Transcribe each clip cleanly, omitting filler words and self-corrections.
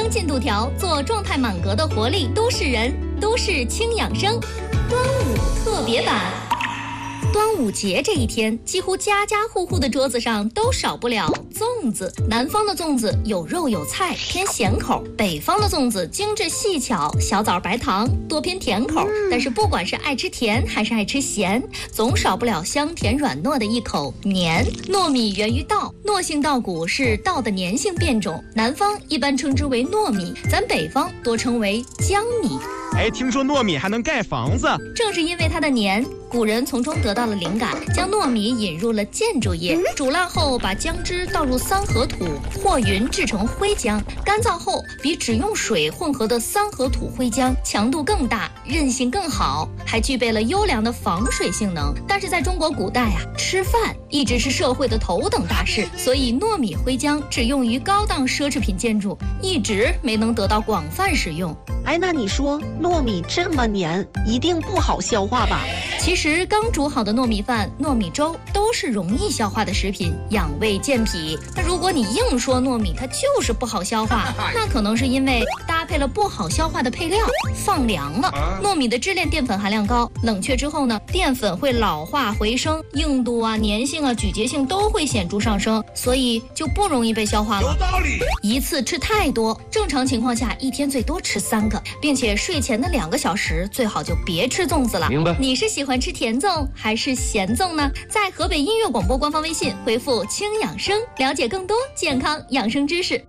进度条，做状态满格的活力都市人。都市轻养生，端午特别版。端午节这一天，几乎家家户户的桌子上都少不了粽子。南方的粽子有肉有菜，偏咸口；北方的粽子精致细巧，小枣白糖，多偏甜口。但是不管是爱吃甜还是爱吃咸，总少不了香甜软糯的一口黏。糯米源于稻，糯性稻谷是稻的粘性变种，南方一般称之为糯米，咱北方多称为江米。 听说糯米还能盖房子， 正是因为它的黏，古人从中得到了灵感，将糯米引入了建筑业。煮烂后，把浆汁倒入三合土和匀制成灰浆，干燥后比只用水混合的三合土灰浆强度更大，韧性更好，还具备了优良的防水性能。但是在中国古代吃饭一直是社会的头等大事，所以糯米灰浆只用于高档奢侈品建筑，一直没能得到广泛使用。 那你说糯米这么黏，一定不好消化吧？ 其实刚煮好的糯米饭、糯米粥都是容易消化的食品，养胃健脾。那如果你硬说糯米它就是不好消化，那可能是因为搭配了不好消化的配料，放凉了。糯米的支链淀粉含量高，冷却之后呢，淀粉会老化回升，硬度粘性咀嚼性都会显著上升，所以就不容易被消化了。 有道理。 一次吃太多，正常情况下一天最多吃3个，并且睡前的2个小时最好就别吃粽子了。 明白。 你是喜欢吃甜粽还是咸粽呢？在河北音乐广播官方微信回复轻养生，了解更多健康养生知识。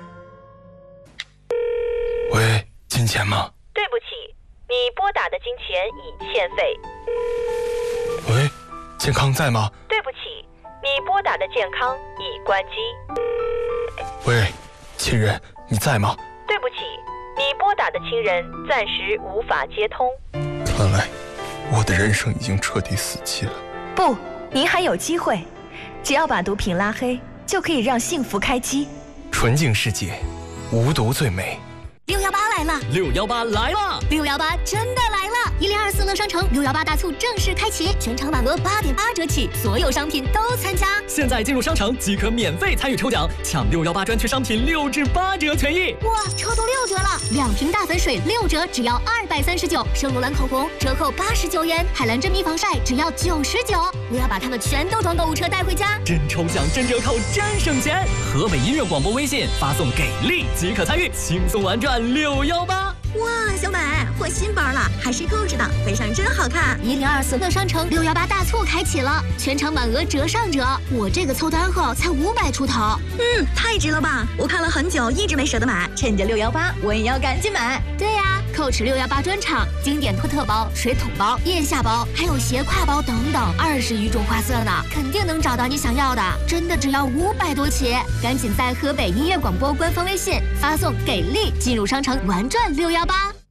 喂，金钱吗？ 对不起，你拨打的金钱已欠费。 喂，健康在吗？ 对不起，你拨打的健康已关机。 喂，亲人，你在吗？ 对不起，你拨打的亲人暂时无法接通。 看来我的人生已经彻底死期了。 不，您还有机会，只要把毒品拉黑，就可以让幸福开机。 纯净世界，无毒最美。 618来了 ，618来了 ，618真的来了！1024乐商城618大促正式开启，全场满额8.8折起，所有商品都参加。 现在进入商城即可免费参与抽奖，抢618专区商品6至8折权益。 哇，抽到6折了！2瓶大粉水6折，只要239；圣罗兰口红折扣89元，海蓝珍妮防晒只要99。我要把它们全都装购物车带回家， 真抽奖、真折扣、真省钱！河北音乐广播微信发送给力即可参与，轻松玩转618。 哇，小美，换新包了，还是购置的，背上真好看。 1024乐商城618大促开启了，全场满额折上折，我这个凑单后才500出头。 太值了吧！我看了很久，一直没舍得买，趁着618，我也要赶紧买。 对呀，Coach 618专场，经典托特包、水桶包、腋下包，还有斜挎包等等，20余种花色呢，肯定能找到你想要的。真的只要500多起，赶紧在河北音乐广播官方微信发送给力，进入商城玩转618。